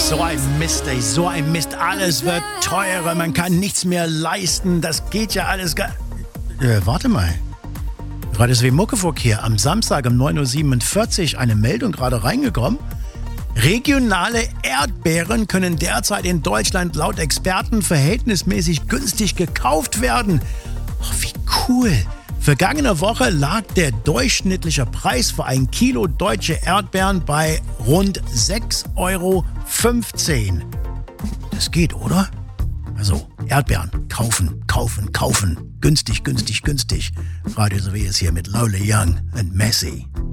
So ein Mist, ey, so ein Mist. Alles wird teurer, man kann nichts mehr leisten. Das geht ja alles gar... warte mal. Gerade ist wie Muckeverkehr. Am Samstag um 9.47 Uhr eine Meldung gerade reingekommen. Regionale Erdbeeren können derzeit in Deutschland laut Experten verhältnismäßig günstig gekauft werden. Oh, wie cool. Vergangene Woche lag der durchschnittliche Preis für ein Kilo deutsche Erdbeeren bei rund 6,15 Euro. Das geht, oder? Also, Erdbeeren. Kaufen, kaufen, kaufen. Günstig, günstig, günstig. Radio so wie es hier mit Lola Young und Messi.